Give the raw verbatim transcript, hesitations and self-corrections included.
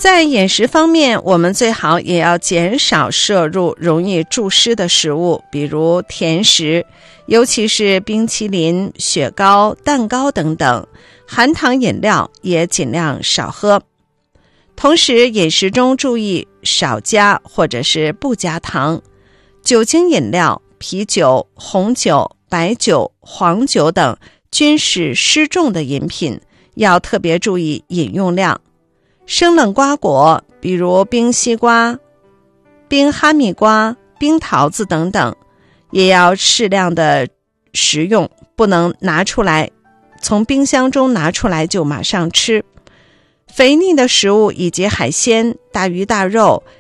在饮食方面，我们最好也要减少摄入容易助湿的食物，比如甜食，尤其是冰淇淋、雪糕、蛋糕等等，含糖饮料也尽量少喝。同时，饮食中注意少加或者是不加糖。酒精饮料、啤酒、红酒、白酒、黄酒等均是湿重的饮品，要特别注意饮用量。生冷瓜果，比如冰西瓜、冰哈密瓜、冰桃子等等，也要适量的食用，不能拿出来，从冰箱中拿出来就马上吃。肥腻的食物以及海鲜、大鱼大肉、